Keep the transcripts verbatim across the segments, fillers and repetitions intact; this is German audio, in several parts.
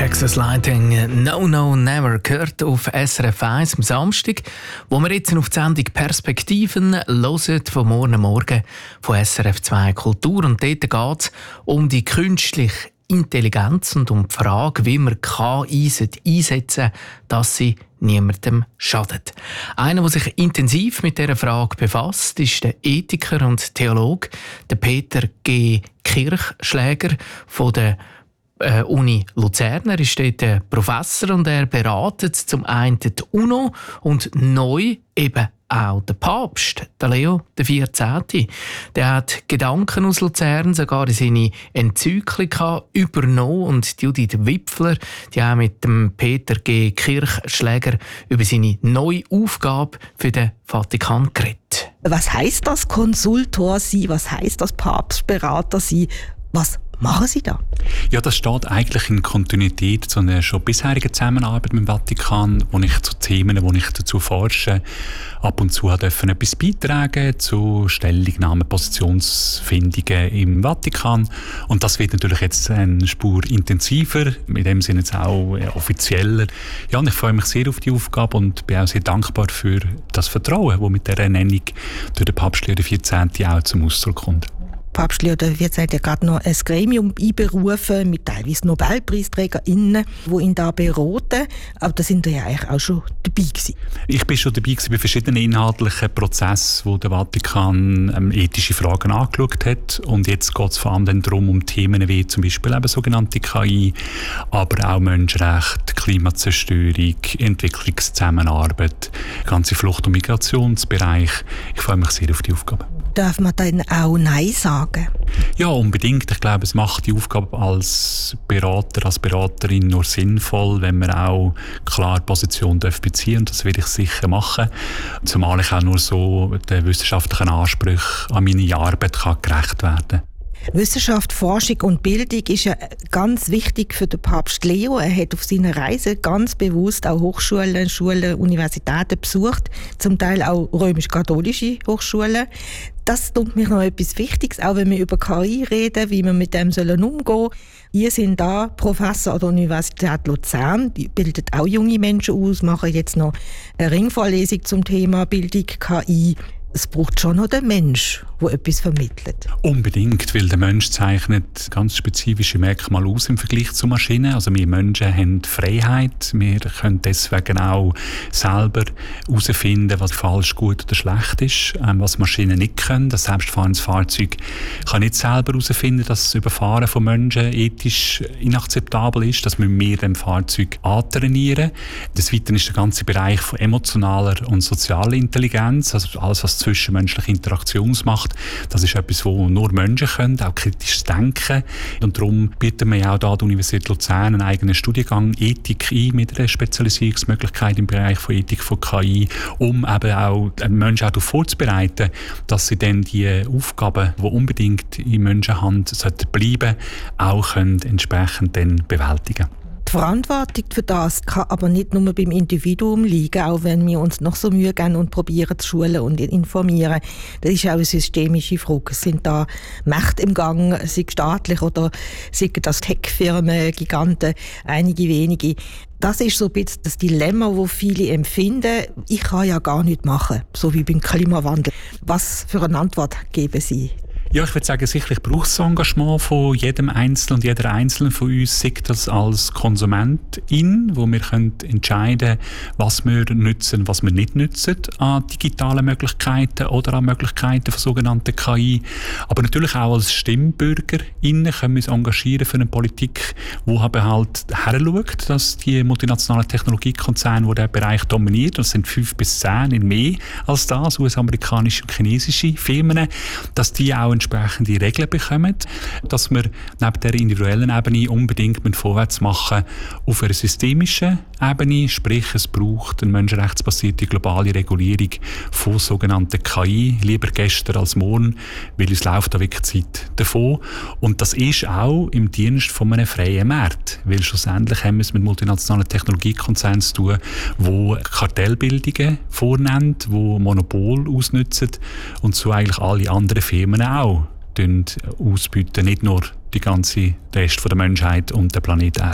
Texas Lighting No No Never gehört auf S R F eins am Samstag, wo wir jetzt auf die Sendung Perspektiven hören von morgen Morgen von S R F zwei Kultur. Und dort geht es um die künstliche Intelligenz und um die Frage, wie man K I einsetzen sollte, dass sie niemandem schadet. Einer, der sich intensiv mit dieser Frage befasst, ist der Ethiker und Theologe der Peter G. Kirchschläger von der äh, Uni Luzern. Er ist dort äh, Professor und er beratet zum einen die UNO und neu eben auch der Papst, der Leo der vierzehnte. Der hat Gedanken aus Luzern sogar in seine Enzyklika übernommen und Judith Wipfler, die auch mit dem Peter G. Kirchschläger über seine neue Aufgabe für den Vatikan geredet. Was heisst das Konsultor sein? Was heisst das Papstberater sein? Was machen Sie da? Ja, das steht eigentlich in Kontinuität zu einer schon bisherigen Zusammenarbeit mit dem Vatikan, wo ich zu Themen, wo ich dazu forsche, ab und zu dürfen etwas beitragen zu Stellungnahmen, Positionsfindungen im Vatikan. Und das wird natürlich jetzt eine Spur intensiver, in dem Sinne jetzt auch offizieller. Ja, und ich freue mich sehr auf die Aufgabe und bin auch sehr dankbar für das Vertrauen, das mit dieser Ernennung durch den Papst Leo der vierzehnte auch zum Ausdruck kommt. Papst Leo der vierzehnte hat gerade noch ein Gremium einberufen mit teilweise NobelpreisträgerInnen, die ihn da beraten. Aber da sind wir ja eigentlich auch schon dabei gewesen. Ich bin schon dabei gewesen bei verschiedenen inhaltlichen Prozessen, wo der Vatikan ähm, ethische Fragen angeschaut hat. Und jetzt geht es vor allem darum, um Themen wie zum Beispiel eben sogenannte K I, aber auch Menschenrechte, Klimazerstörung, Entwicklungszusammenarbeit, ganze Flucht- und Migrationsbereich. Ich freue mich sehr auf die Aufgabe. Darf man dann auch Nein sagen? Ja, unbedingt. Ich glaube, es macht die Aufgabe als Berater, als Beraterin nur sinnvoll, wenn man auch klar Position beziehen darf. Das werde ich sicher machen. Zumal ich auch nur so den wissenschaftlichen Ansprüchen an meine Arbeit kann gerecht werden kann. Wissenschaft, Forschung und Bildung ist ja ganz wichtig für den Papst Leo. Er hat auf seiner Reise ganz bewusst auch Hochschulen, Schulen, Universitäten besucht, zum Teil auch römisch-katholische Hochschulen. Das tut mir noch etwas Wichtiges, auch wenn wir über K I reden, wie wir mit dem sollen umgehen. Ihr sind da Professor an der Universität Luzern, die bildet auch junge Menschen aus, machen jetzt noch eine Ringvorlesung zum Thema Bildung K I. Es braucht schon noch den Mensch, der etwas vermittelt. Unbedingt, weil der Mensch zeichnet ganz spezifische Merkmale aus im Vergleich zu Maschinen. Also wir Menschen haben Freiheit, wir können deswegen auch selber herausfinden, was falsch, gut oder schlecht ist, was Maschinen nicht können. Das selbstfahrendes Fahrzeug kann nicht selber herausfinden, dass das Überfahren von Menschen ethisch inakzeptabel ist. Das müssen wir dem Fahrzeug antrainieren. Des Weiteren ist der ganze Bereich von emotionaler und sozialer Intelligenz, also alles, was zwischenmenschliche Interaktion macht, das ist etwas, wo nur Menschen können, auch kritisches Denken. Und darum bieten wir ja auch da an der Universität Luzern einen eigenen Studiengang Ethik ein mit einer Spezialisierungsmöglichkeit im Bereich von Ethik von K I, um eben auch Menschen auch darauf vorzubereiten, dass sie dann die Aufgaben, die unbedingt in Menschenhand sollten bleiben, auch können entsprechend dann bewältigen. Die Verantwortung für das kann aber nicht nur beim Individuum liegen, auch wenn wir uns noch so Mühe geben und probieren zu schulen und informieren. Das ist auch eine systemische Frage. Sind da Mächte im Gang, sei staatlich oder sind das Tech-Firmen, Giganten, einige wenige? Das ist so ein bisschen das Dilemma, das viele empfinden. Ich kann ja gar nichts machen, so wie beim Klimawandel. Was für eine Antwort geben Sie? Ja, ich würde sagen, sicherlich braucht es Engagement von jedem Einzelnen und jeder Einzelnen von uns, sei das als Konsumentin, wo wir können entscheiden, was wir nutzen, was wir nicht nutzen an digitalen Möglichkeiten oder an Möglichkeiten von sogenannten K I. Aber natürlich auch als StimmbürgerInnen können wir uns engagieren für eine Politik, die eben halt heranschaut, dass die multinationalen Technologiekonzerne, die diesen Bereich dominieren, das sind fünf bis zehn, in mehr als das, US-amerikanische und chinesische Firmen, dass die auch entsprechende Regeln bekommen, dass wir neben der individuellen Ebene unbedingt vorwärts machen auf einer systemischen Ebene, sprich es braucht eine menschenrechtsbasierte globale Regulierung von sogenannten K I, lieber gestern als morgen, weil es läuft da wirklich Zeit davon. Und das ist auch im Dienst von einem freien Markt, weil schlussendlich haben wir es mit multinationalen Technologiekonzernen zu tun, die Kartellbildungen vornehmen, die Monopol ausnutzen und so eigentlich alle anderen Firmen auch ausbieten, nicht nur die ganze Rest der Menschheit und der Planet Erde.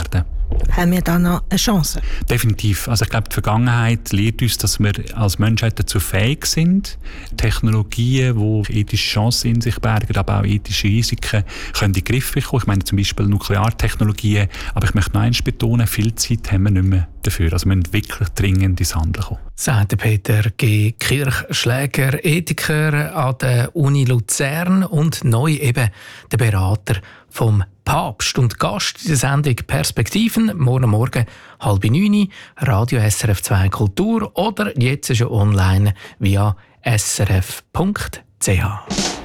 Haben wir da noch eine Chance? Definitiv. Also ich glaube, die Vergangenheit lehrt uns, dass wir als Menschheit dazu fähig sind, Technologien, die ethische Chancen in sich bergen, aber auch ethische Risiken, können in den Griff bekommen. Ich meine zum Beispiel Nukleartechnologien. Aber ich möchte noch eins betonen, viel Zeit haben wir nicht mehr dafür. Also wir müssen wirklich dringend ins Handeln kommen. Sagt Peter G. Kirchschläger, Ethiker an der Uni Luzern und neu eben der Berater vom Papst und Gast in der Sendung Perspektiven. Morgen Morgen halb neun, Radio S R F zwei Kultur oder jetzt schon online via s r f punkt c h.